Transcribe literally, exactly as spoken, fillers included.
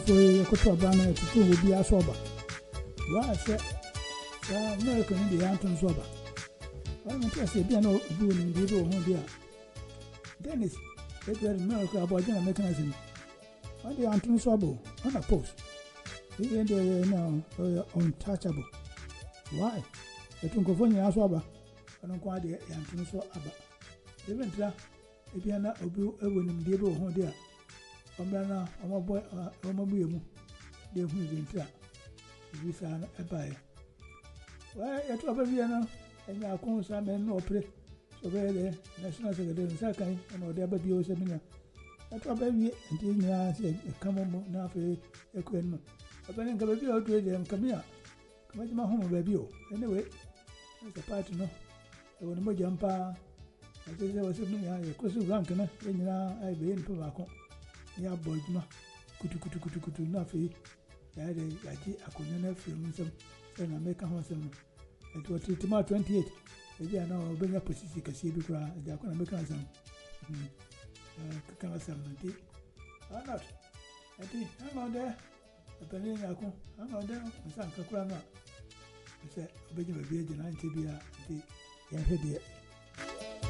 So you could to a banner to two will be a sober. Why, sir? American Indian Anton Sober. I'm interested in no doing the home dear. Dennis, it was America about general mechanism. On the Anton Sobo, on a post. He ended now untouchable. Why? The Tunkofonia Sober. I don't quite the Anton Sober. Even that, if you are not a blue, a winning deal home dear. Ombrana, Oma boy, Oma Bium, the who is in trap. If you sign a buyer. Why, I told Vienna, and I can't sign no play. So, very the National Secretary in Sakai and or W B O seminar. I told baby and I said, come on now for a queen. But then come a bit out with them, come here. Come to my home, baby. Anyway, that's a part to know. I want to jump. I said, there was a million, a question rank, and I be in Pavaco. Ya bojuma kutu kutu kutu kutu na fe ya de yaji akonya na fe mu sem se na meka ho sem et wo tritima twenty-eight e dia na obenya posisi kase bi kura ja ko na meka sem mm eh ka sem nti anot ati hang on there apani ya ko hang on there nsan ka kura na se obenya ba bi e jina nti bia nti ya he de